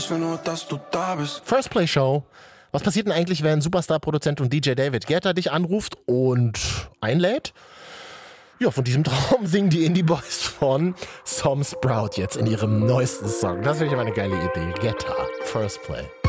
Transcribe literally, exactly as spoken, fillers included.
Ich will nur, dass du da bist. First Play Show. Was passiert denn eigentlich, wenn Superstar-Produzent und D J David Guetta dich anruft und einlädt? Ja, von diesem Traum singen die Indie Boys von Som Sprout jetzt in ihrem neuesten Song. Das finde ich aber eine geile Idee. Guetta, First Play.